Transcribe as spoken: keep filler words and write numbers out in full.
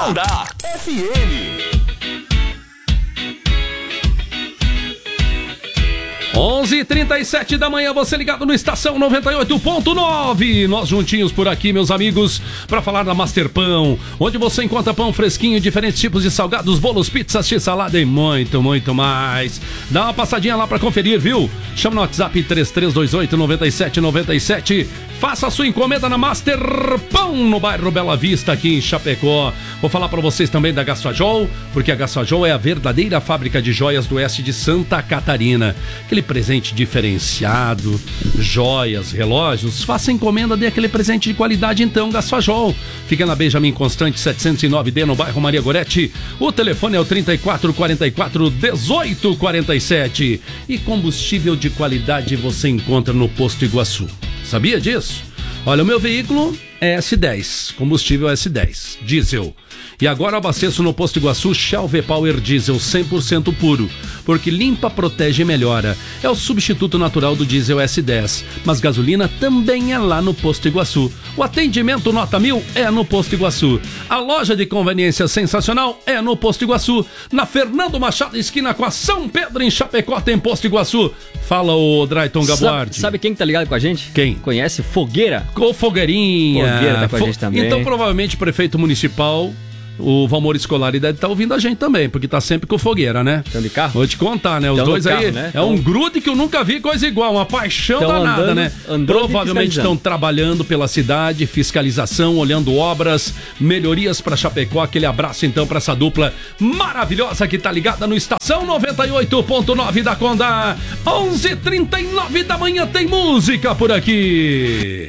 Condá F M. onze e trinta e sete da manhã, você ligado no Estação noventa e oito ponto nove. Nós juntinhos por aqui, meus amigos, para falar da Master Pão, onde você encontra pão fresquinho, diferentes tipos de salgados, bolos, pizzas, x-salada e muito, muito mais. Dá uma passadinha lá para conferir, viu? Chama no WhatsApp três três dois oito, nove sete nove sete. Faça a sua encomenda na Master Pão, no bairro Bela Vista, aqui em Chapecó. Vou falar para vocês também da Gasfajol, porque a Gasfajol é a verdadeira fábrica de joias do oeste de Santa Catarina. Aquele presente diferenciado, joias, relógios. Faça encomenda, dê aquele presente de qualidade então, Gasfajol. Fica na Benjamin Constante setecentos e nove D, no bairro Maria Goretti. O telefone é o trinta e quatro, quarenta e quatro, dezoito, quarenta e sete. E combustível de qualidade você encontra no Posto Iguaçu. Sabia disso? Olha, o meu veículo é S dez, combustível S dez, diesel. E agora eu abasteço no Posto Iguaçu Shell V-Power Diesel cem por cento puro, porque limpa, protege e melhora. É o substituto natural do diesel S dez, mas gasolina também é lá no Posto Iguaçu. O atendimento nota mil é no Posto Iguaçu. A loja de conveniência sensacional é no Posto Iguaçu. Na Fernando Machado, esquina com a São Pedro, em Chapecó, tem Posto Iguaçu. Fala, ô Drayton Gabuardi. Sabe, sabe quem que tá ligado com a gente? Quem? Conhece? Fogueira. Com Fogueirinha. Fogueira tá com a Fo... gente também. Então, provavelmente, o prefeito municipal, o Valmor Scolari, deve estar ouvindo a gente também, porque tá sempre com Fogueira, né? Estão de carro? Vou te contar, né? Os Tão dois no carro, aí, né? é um grude que eu nunca vi coisa igual, uma paixão Tão danada, andando, né? andando Provavelmente estão trabalhando pela cidade, fiscalização, olhando obras, melhorias pra Chapecó. Aquele abraço então pra essa dupla maravilhosa que tá ligada no Estação noventa e oito ponto nove da Condá. onze e trinta e nove da manhã, tem música por aqui.